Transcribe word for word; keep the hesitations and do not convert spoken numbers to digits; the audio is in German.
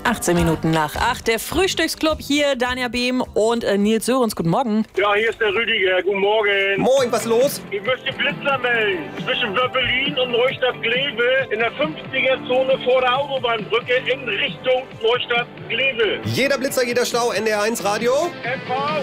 achtzehn Minuten nach acht. Der Frühstücksclub hier, Dania Behm und äh, Nils Sörensen. Guten Morgen. Ja, hier ist der Rüdiger. Guten Morgen. Moin, was los? Ich möchte Blitzer melden. Zwischen Wöppelin und Neustadt-Glewe in der fünfziger-Zone vor der Autobahnbrücke in Richtung Neustadt-Glewe. Jeder Blitzer, jeder Stau, N D R eins Radio. M V.